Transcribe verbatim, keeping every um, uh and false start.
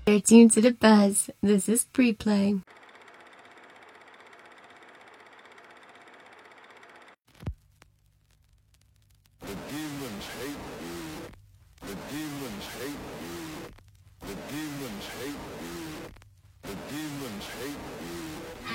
You're tuned to The Buzz. This is Pre-Play. The demons hate